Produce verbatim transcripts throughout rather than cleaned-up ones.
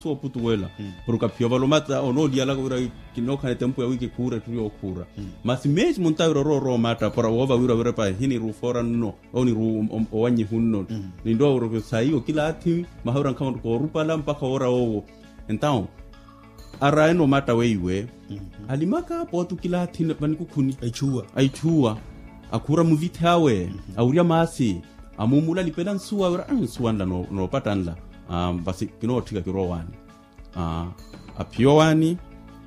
to putuela porque piova lo mata o no dia la ura kinoka ne tempo ya wiki kura trio kura mas mes monta ro ro mata para ova ura ura pa hini ru fora no oni ru o wanyi hunno ni ndo ro sai o kila ati mahauran kama ko rupa la mpaka ora o então ara eno mata weiwe alimaka potu kila ati bani kukuni aichua aichua akura muvitawe auria masi amumula lipedan suwa ura suwanda no no patanla um basi kino tika kirowani ah uh, apiowani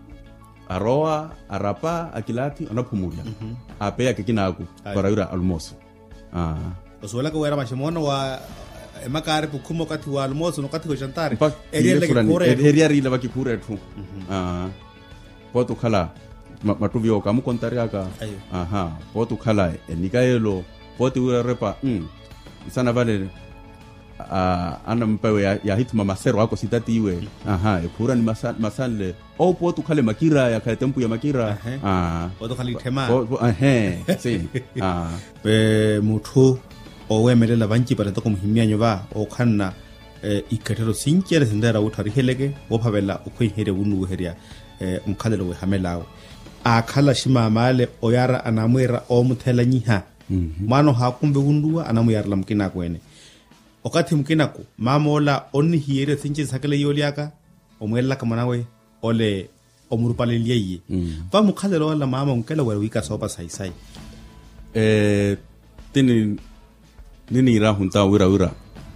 aroa arapa akilati anapumulia mm-hmm. apea kikinaku para ura almoso ah uh. usuela ko era mashimono wa emakare pukumo kati wa almoso no kati ko jantare eria le eria rile bakikure tu ah poto kala matuvio kamu kontariaka aha poto kala enikaelo poto ura repa mm sana vale Uh, ana mpewe ya, ya hitma masero wako sitati iwe aha ekura ni masal, masale au potu kale makira ya kale tempu ya makira ah potu kale tema ehe si ah pe mutu owe melela banchi para to kumhimia nyoba o khanna e ikatero sinkere sendera utari helege ophavela ukhoihere unu heria e umkhalelo we hamelao akhala shimamale oyara anamwera o muthela nyiha mano hakumbe undua anamuyarla mkina kwene okati mkinako mamola onni hiere sinche sakale yoliaka omwela kamanawe ole omurupaleliye mm. va mukhalelo la mama unkela wera wika sopa sai sai eh tini nini ra hunta wira wira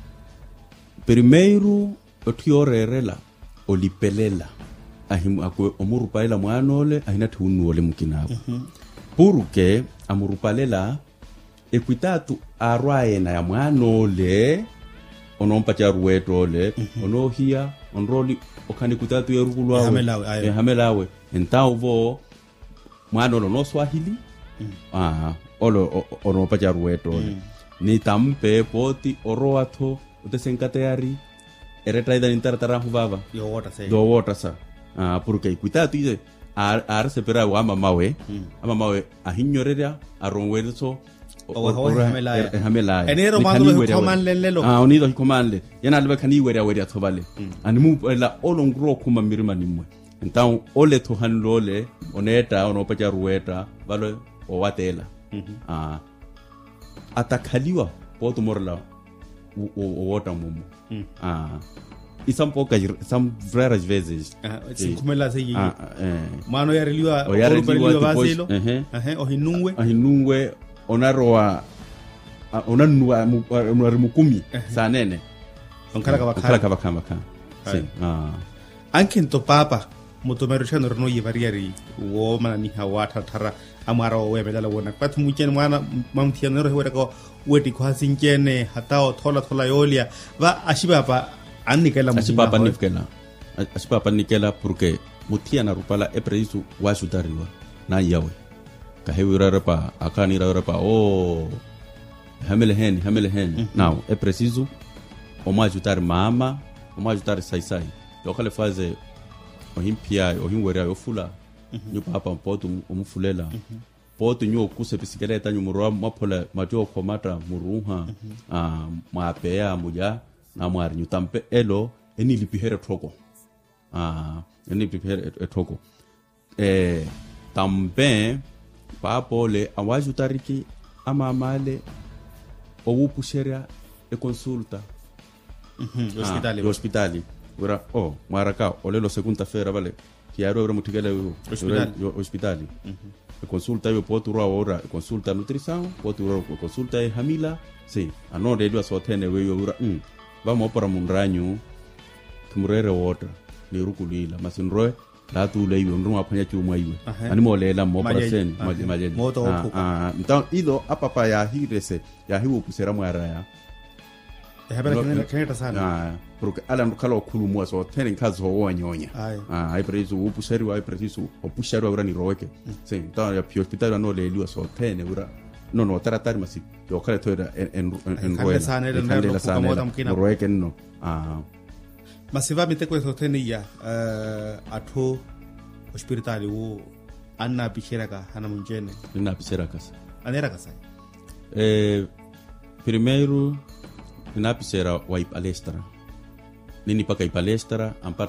primeiro otiorerela olipelela ahim akwe omurupalela mwanole ahina thunu ole mkinako mm-hmm. puruke amurupalela equitatu arwaena ya mwanole onompa cha ruweto le mm-hmm. onohia onroli okani kutatu yerukulwa hamelawe e hamelawe entao vo mwanolo no swahili mm. ah olo onompa cha ruweto mm. ni tampe poti oroato utesenkateari eretraida nintaratara huvava yo wota sei do wota sa ah porque kutatu ide ar ar sepera wa mamawe mm. amamawe ahinyoreria aronweso o ho hamelaya hamelaya enero mando commande lelo ah unido commande yana leba kani weria weria thobale animu la olongro kuma mirima nimwe então ole to hanlole oneta onopacha rueta vale o watela ah atakhaliwa poto morla o wota mumu ah isampoka sam várias vezes ah sinkumela sei ah mano yariliwa o yariliwa basilo eh o hinungwe o hinungwe onaroa onanua mukumi sanene onkala kabakhala kabakhala ka si ah anke to papa mutomero chano rno yivariari wo manani hawata thara amara we bedala wona kwathu muchen mwana mamthianero hewera ko weti kwa sinkene hatao thola thola yolia va ashibapa anikela mutima ashibapa nikela ashibapa nikela porque muthiana rupala e preciso washutariwa na yawe kahewira repa akani repa oh hamele hen hamele hen mm-hmm. now é preciso uma ajudar mama uma ajudar sai sai eu quero fazer o himpia o hinweria eu fula mm-hmm. nyo papa poto umufulela mm-hmm. poto nyo kuse bisikeleta nyo murwa mapola matio komata muruha mm-hmm. ah mapea muja na mwari nyo tampe elo eni lipihere troko ah eni lipihere troko eh tambe papole awajutariki amamale owupusheria e consulta mhm mm hospitali ah, hospitali ora oh maraka olelo segunda-feira vale que era ora mutigele hospitali hospitali mhm e consulta yo potura ora e consulta nutrição potura consulta e hamila sim anode dio sotene we yo ora mm vamos para munranyo tumurere water ni rukulila masinroe la tu le yo nruma phanya chuma iwe ani molela mo percent maje moto ah então ido apapa ya hirese ya hiwo pusera mwara ya e habera kene kene sana ah porque ala ndukala okhulumwa so tenen kazo wonyonya ah ai preciso o puseri wa ai preciso o puseri wa ni roeke sim então ya pio hospital no le liwa so tene ura no no tratar masi yo kale to en en en roela roeke no ah masiva mete ko sotenia eh atho hospitali wo anna bishiraka hana munjene ina bishiraka anera kasa eh primeiro ina bishera wa palestra nini paka palestra ampar